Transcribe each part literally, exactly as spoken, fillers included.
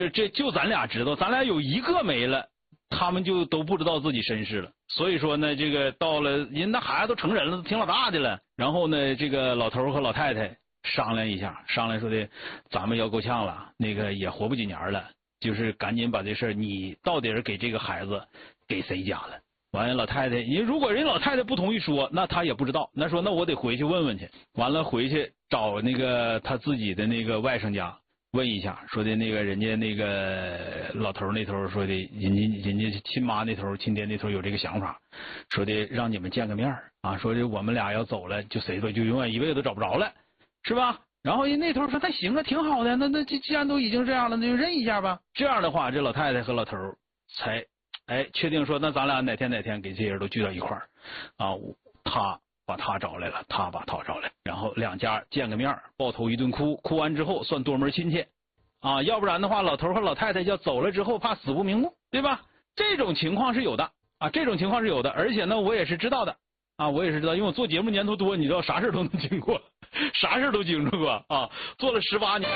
这这就咱俩知道，咱俩有一个没了，他们就都不知道自己身世了。所以说呢，这个到了人那孩子都成人了，都挺老大的了。然后呢，这个老头和老太太商量一下，商量说的，咱们要够呛了，那个也活不几年了，就是赶紧把这事儿，你到底是给这个孩子给谁家了？完了，老太太，人如果人老太太不同意说，那他也不知道。那说，那我得回去问问去。完了，回去找那个他自己的那个外甥家问一下，说的那个人家那个老头那头说的，人家人家亲妈那头、亲爹那头有这个想法，说的让你们见个面啊，说的我们俩要走了，就谁说就永远一辈子都找不着了，是吧？然后人那头说，那行啊，挺好的，那那既既然都已经这样了，那就认一下吧。这样的话，这老太太和老头才。哎，确定说，那咱俩哪天哪天给这些人都聚到一块儿，啊，他把他找来了，他把他找来，然后两家见个面，抱头一顿哭，哭完之后算多门亲戚，啊，要不然的话，老头和老太太要走了之后，怕死不瞑目，对吧？这种情况是有的啊，这种情况是有的，而且呢，我也是知道的啊，我也是知道，因为我做节目年头多，你知道啥事都能经过，啥事都经历过啊，做了十八年。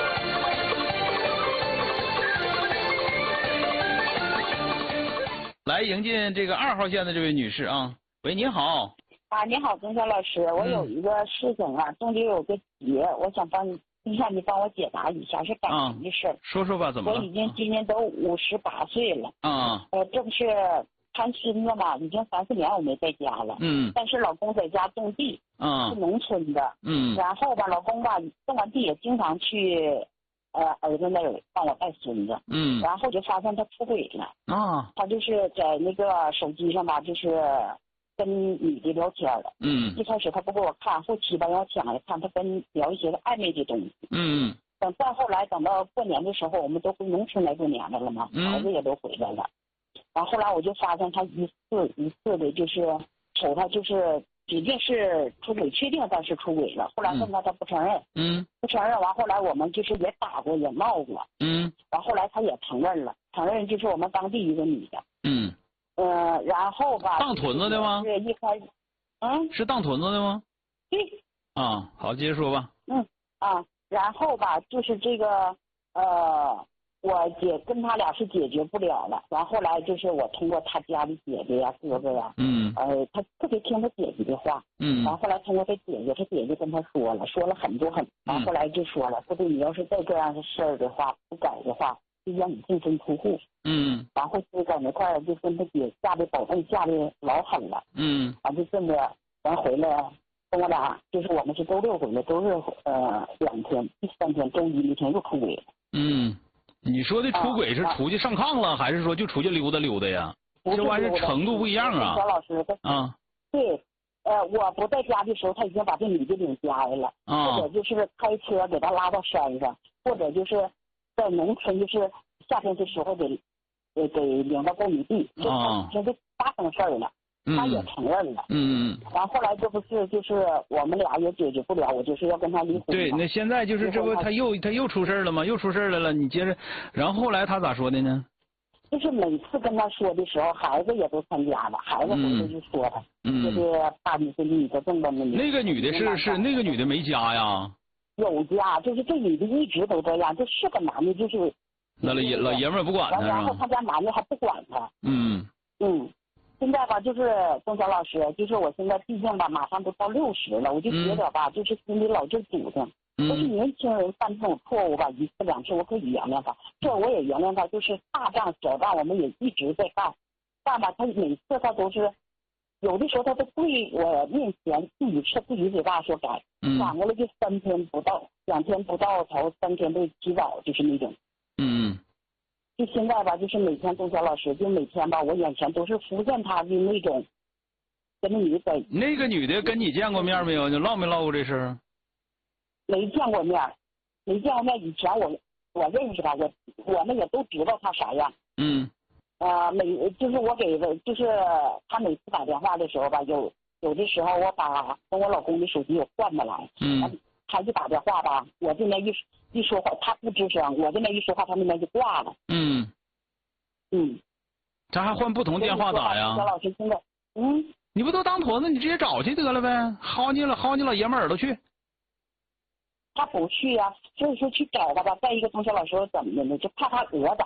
来迎进这个二号线的这位女士啊，喂，您好。 啊，你好，钟晓老师，我有一个事情啊，中间有个结，我想帮你，让你帮我解答一下，是感情的事儿、啊。 说说吧，怎么了？ 我已经今年都五十八岁了。 啊。 呃，这不是看孙子嘛，已经三四年我没在家了。 嗯。 但是老公在家种地。 啊。 是农村的。 嗯。 然后吧，老公吧种完地也经常去。呃，儿子那儿帮我带孙子， 嗯， 然后就发现他出轨了啊， 他就是在那个手机上吧，就是跟女的聊天了， 嗯， 一开始他不给我看，后期吧让我抢来看，他跟聊一些暧昧的东西， 嗯， 等再后来等到过年的时候，我们都回农村来过年来了嘛， 嗯， 孩子也都回来了，然后后来我就发现他一次一次的就是瞅他就是。指定是出轨，确定他是出轨了。后来问他，他不承认， 嗯， 不承认。完后来我们就是也打过，也闹过， 嗯。 完后来他也承认了，承认就是我们当地一个女的， 嗯。 呃，然后吧， 当屯子的吗？ 是一开始，嗯， 是当屯子的吗？ 对。 啊，好，接着说吧。 嗯啊，然后吧，就是这个呃。我解跟他俩是解决不了了，然后后来就是我通过他家的姐姐呀、哥哥呀， 嗯， 呃，他特别听他姐姐的话， 嗯， 然后后来通过他姐姐，他姐姐跟他说了，说了很多很，然后后来就说了，说对你要是再这样的事儿的话，不改的话，就让你净身出户， 嗯， 然后就在那块儿就跟他姐下的保证下的老狠了， 嗯， 完就这么完回来。跟我俩就是我们是周六回来，周日呃两天，第三天周一那天又出轨了， 嗯。你说的出轨是出去上炕了，啊、还是说就出去溜达溜达呀？这玩意儿程度不一样啊。 小老师， 啊， 对，呃，我不在家的时候，他已经把这女的领家来了， 啊， 或者就是开车给他拉到山上，或者就是在农村，就是夏天的时候给给给领到苞米地，就他已经都发生事儿了。他也承认了， 嗯嗯， 然后后来这不是就是我们俩也解决不了，我就是要跟他离婚。 对，那现在就是这不他又他又出事了吗？又出事来了，你接着，然后后来他咋说的呢？ 就是每次跟他说的时候，孩子也都参加了，孩子回来就说他， 嗯， 就是大女的女的这么那那个女的是是那个女的没家呀？ 有家，就是这女的一直都这样，这是个男的，就是那老爷老爷们儿不管他， 然后他家男的还不管他， 嗯嗯。现在吧，就是钟晓老师，就是我现在毕竟吧，马上都到六十了，我就觉得吧，嗯、就是心里老就堵着。 嗯。 就是年轻人犯这种错误吧，一次两次我可以原谅他，这我也原谅他。就是大账小账我们也一直在干，干吧，他每次他都是，有的时候他都对我面前自己吃自己嘴巴说改， 嗯。 反过来就三天不到，两天不到头，三天都起早，就是那种。 嗯。 就现在吧，就是每天钟晓老师，就每天吧，我眼前都是浮现他的那种，跟那女的。 那个女的跟你见过面没有？你唠没唠过这事儿？ 没见过面，没见过面。以前我我认识他，我我们也都知道他啥样。 嗯。 呃，每就是我给的，就是他每次打电话的时候吧，有有的时候我把跟我老公的手机我换过来。 嗯。 他一打电话吧，我这边一一说话，他不吱声，我这边一说话，他那边就挂了。 嗯， 嗯， 咱还换不同电话打呀？ 小老师现在，嗯， 你不都当坨子，你直接找去得了呗，薅你了薅你老爷们耳朵去。 他不去呀、所以说去找他吧。再一个，同学老师说怎么的呢？就怕他讹咱。